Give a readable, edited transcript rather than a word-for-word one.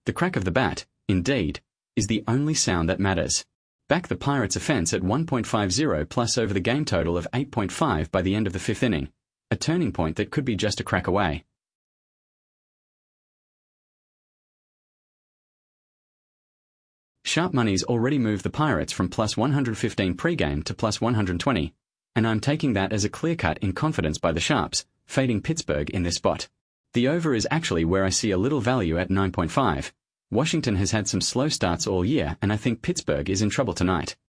The crack of the bat, indeed, is the only sound that matters. Back the Pirates' offense at 1.50 plus over the game total of 8.5 by the end of the fifth inning, a turning point that could be just a crack away. Sharp money's already moved the Pirates from plus 115 pre-game to plus 120, and I'm taking that as a clear cut in confidence by the Sharps, fading Pittsburgh in this spot. The over is actually where I see a little value at 9.5. Washington has had some slow starts all year, and I think Pittsburgh is in trouble tonight.